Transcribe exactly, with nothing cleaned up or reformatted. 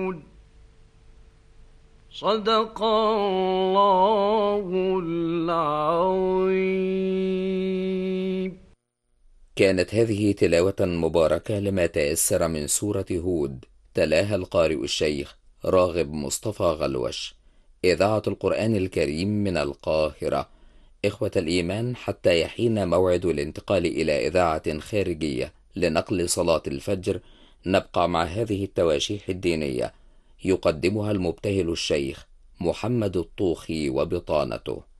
صدق الله العظيم. كانت هذه تلاوة مباركة لما تيسر من سورة هود، تلاها القارئ الشيخ راغب مصطفى غلوش، إذاعة القرآن الكريم من القاهرة. إخوة الإيمان، حتى يحين موعد الانتقال إلى إذاعة خارجية لنقل صلاة الفجر، نبقى مع هذه التواشيح الدينية يقدمها المبتهل الشيخ محمد الطوخي وبطانته.